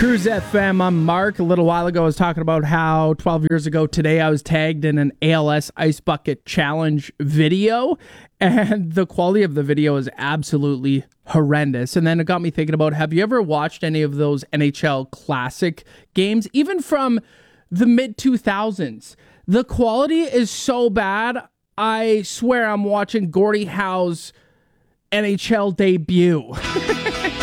Cruise FM, I'm Mark. A little while ago, I was talking about how 12 years ago today, I was tagged in an ALS Ice Bucket Challenge video, and the quality of the video is absolutely horrendous. And then it got me thinking about, have you ever watched any of those NHL Classic games, even from the mid-2000s? The quality is so bad, I swear I'm watching Gordie Howe's NHL debut.